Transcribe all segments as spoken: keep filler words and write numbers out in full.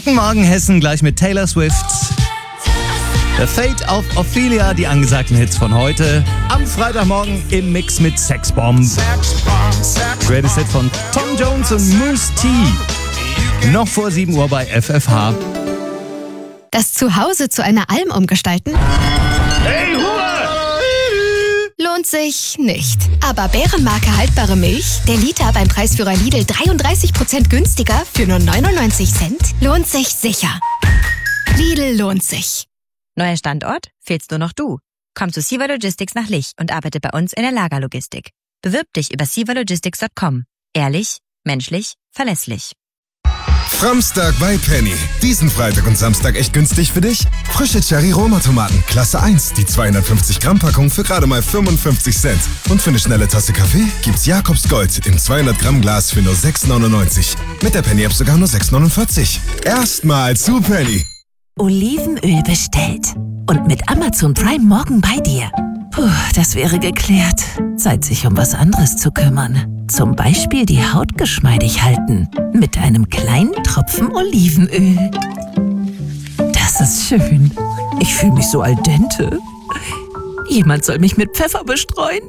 Guten Morgen Hessen, gleich mit Taylor Swift. The Fate of Ophelia, die angesagten Hits von heute. Am Freitagmorgen im Mix mit Sexbomb. Greatest Hit von Tom Jones und Moose T. Noch vor sieben Uhr bei F F H. Das Zuhause zu einer Alm umgestalten? Hey, Ruhe! Lohnt sich nicht. Aber Bärenmarke haltbare Milch, der Liter beim Preisführer Lidl dreiunddreißig Prozent günstiger für nur neunundneunzig Cent, lohnt sich sicher. Lidl lohnt sich. Neuer Standort? Fehlst nur noch du. Komm zu Siva Logistics nach Lich und arbeite bei uns in der Lagerlogistik. Bewirb dich über siva logistics punkt com. Ehrlich, menschlich, verlässlich. Framstag bei Penny. Diesen Freitag und Samstag echt günstig für dich? Frische Cherry-Roma-Tomaten, Klasse eins, die zweihundertfünfzig Gramm Packung für gerade mal fünfundfünfzig Cent. Und für eine schnelle Tasse Kaffee gibt's Jakobs Gold im zweihundert Gramm Glas für nur sechs neunundneunzig. Mit der Penny-App sogar nur sechs neunundvierzig. Erstmal zu Penny. Olivenöl bestellt. Und mit Amazon Prime morgen bei dir. Puh, das wäre geklärt. Zeit, sich um was anderes zu kümmern. Zum Beispiel die Haut geschmeidig halten. Mit einem kleinen Tropfen Olivenöl. Das ist schön. Ich fühle mich so al dente. Jemand soll mich mit Pfeffer bestreuen.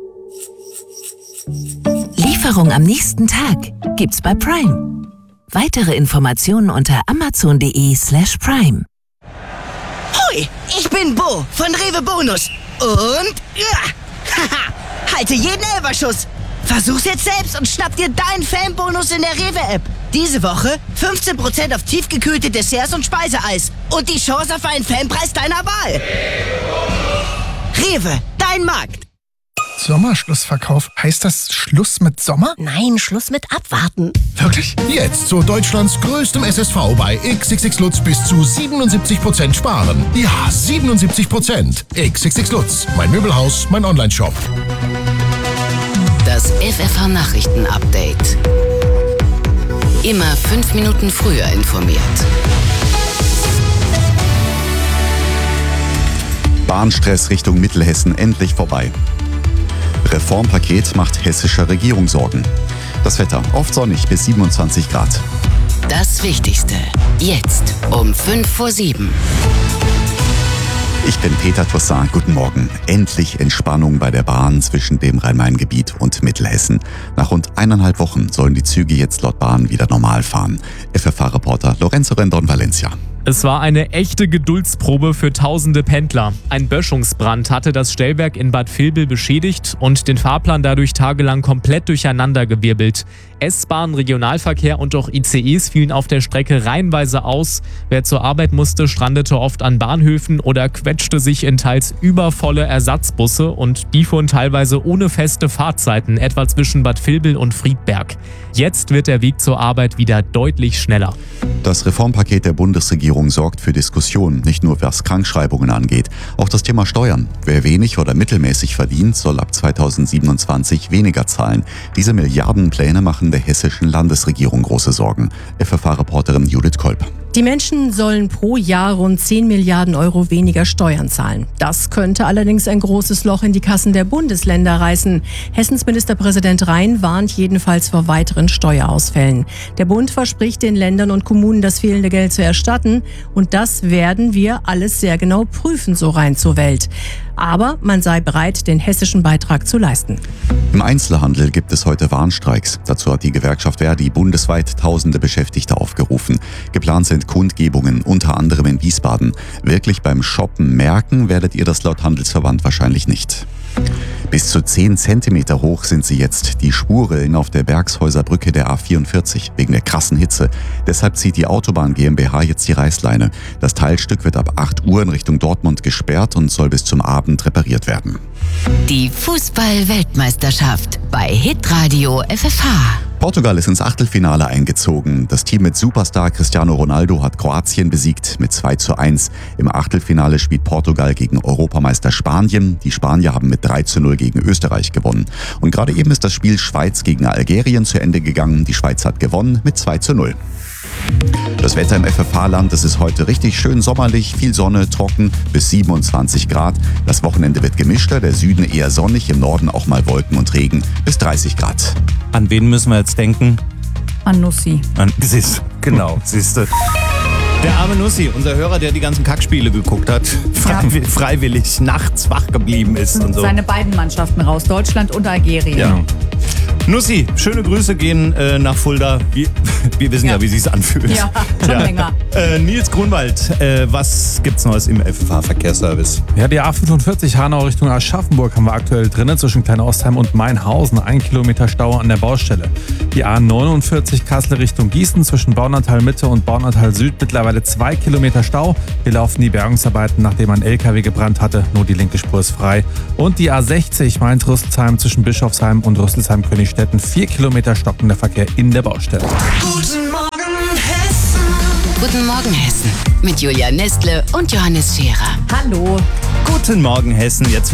Lieferung am nächsten Tag gibt's bei Prime. Weitere Informationen unter amazon.de slash prime. Hoi, ich bin Bo von Rewe Bonus. Und ja, haha, halte jeden Elferschuss. Versuch's jetzt selbst und schnapp dir deinen Fanbonus in der Rewe-App. Diese Woche fünfzehn Prozent auf tiefgekühlte Desserts und Speiseeis. Und die Chance auf einen Fanpreis deiner Wahl. Rewe, dein Markt. Sommerschlussverkauf. Heißt das Schluss mit Sommer? Nein, Schluss mit Abwarten. Wirklich? Jetzt zu Deutschlands größtem S S V bei X X X Lutz bis zu siebenundsiebzig Prozent sparen. Ja, siebenundsiebzig Prozent. X X X Lutz, mein Möbelhaus, mein Onlineshop. Das F F H-Nachrichten-Update. Immer fünf Minuten früher informiert. Bahnstress Richtung Mittelhessen endlich vorbei. Reformpaket macht hessischer Regierung Sorgen. Das Wetter oft sonnig bis siebenundzwanzig Grad. Das Wichtigste jetzt um fünf vor sieben. Ich bin Peter Toussaint, guten Morgen. Endlich Entspannung bei der Bahn zwischen dem Rhein-Main-Gebiet und Mittelhessen. Nach rund eineinhalb Wochen sollen die Züge jetzt laut Bahn wieder normal fahren. F F H-Reporter Lorenzo Rendon-Valencia. Es war eine echte Geduldsprobe für tausende Pendler. Ein Böschungsbrand hatte das Stellwerk in Bad Vilbel beschädigt und den Fahrplan dadurch tagelang komplett durcheinandergewirbelt. S-Bahn, Regionalverkehr und auch I C Es fielen auf der Strecke reihenweise aus. Wer zur Arbeit musste, strandete oft an Bahnhöfen oder quetschte sich in teils übervolle Ersatzbusse und die fuhren teilweise ohne feste Fahrzeiten, etwa zwischen Bad Vilbel und Friedberg. Jetzt wird der Weg zur Arbeit wieder deutlich schneller. Das Reformpaket der Bundesregierung sorgt für Diskussionen, nicht nur was Krankschreibungen angeht. Auch das Thema Steuern. Wer wenig oder mittelmäßig verdient, soll ab zweitausendsiebenundzwanzig weniger zahlen. Diese Milliardenpläne machen der hessischen Landesregierung große Sorgen. F F H-Reporterin Judith Kolb. Die Menschen sollen pro Jahr rund zehn Milliarden Euro weniger Steuern zahlen. Das könnte allerdings ein großes Loch in die Kassen der Bundesländer reißen. Hessens Ministerpräsident Rhein warnt jedenfalls vor weiteren Steuerausfällen. Der Bund verspricht den Ländern und Kommunen, das fehlende Geld zu erstatten. Und das werden wir alles sehr genau prüfen, so Rhein zur Welt. Aber man sei bereit, den hessischen Beitrag zu leisten. Im Einzelhandel gibt es heute Warnstreiks. Dazu hat die Gewerkschaft Verdi bundesweit tausende Beschäftigte aufgerufen. Geplant sind Kundgebungen, unter anderem in Wiesbaden. Wirklich beim Shoppen merken werdet ihr das laut Handelsverband wahrscheinlich nicht. Bis zu zehn Zentimeter hoch sind sie jetzt, die Spurrillen auf der Bergshäuser Brücke der A vierundvierzig, wegen der krassen Hitze. Deshalb zieht die Autobahn GmbH jetzt die Reißleine. Das Teilstück wird ab acht Uhr in Richtung Dortmund gesperrt und soll bis zum Abend repariert werden. Die Fußball-Weltmeisterschaft bei Hitradio F F H. Portugal ist ins Achtelfinale eingezogen. Das Team mit Superstar Cristiano Ronaldo hat Kroatien besiegt mit zwei zu eins. Im Achtelfinale spielt Portugal gegen Europameister Spanien. Die Spanier haben mit drei zu null gegen Österreich gewonnen. Und gerade eben ist das Spiel Schweiz gegen Algerien zu Ende gegangen. Die Schweiz hat gewonnen mit zwei zu null. Das Wetter im F F H-Land, es ist heute richtig schön sommerlich, viel Sonne, trocken bis siebenundzwanzig Grad. Das Wochenende wird gemischter, der Süden eher sonnig, im Norden auch mal Wolken und Regen bis dreißig Grad. An wen müssen wir jetzt denken? An Nussi. An, siehst, genau, siehst du. Der arme Nussi, unser Hörer, der die ganzen Kackspiele geguckt hat, freiw- ja. freiwillig nachts wach geblieben ist und so. Seine beiden Mannschaften raus, Deutschland und Algerien. Ja. Nussi, schöne Grüße gehen äh, nach Fulda. Wir, wir wissen ja, ja wie sich's anfühlt. Ja, schon ja. länger. Äh, Nils Grunwald, äh, was gibt's Neues im F F H-Verkehrsservice? Ja, die A fünfundvierzig Hanau Richtung Aschaffenburg haben wir aktuell drin, zwischen Klein-Ostheim und Mainhausen. Ein Kilometer Stau an der Baustelle. Die A neunundvierzig Kassel Richtung Gießen zwischen Baunatal Mitte und Baunatal Süd mittlerweile zwei Kilometer Stau. Hier laufen die Bergungsarbeiten, nachdem ein L K W gebrannt hatte. Nur die linke Spur ist frei. Und die A sechzig Mainz-Rüsselsheim zwischen Bischofsheim und Rüsselsheim-Königstetten. Vier Kilometer stockender Verkehr in der Baustelle. Guten Morgen Hessen. Guten Morgen Hessen. Mit Julia Nestle und Johannes Scherer. Hallo. Guten Morgen Hessen. Jetzt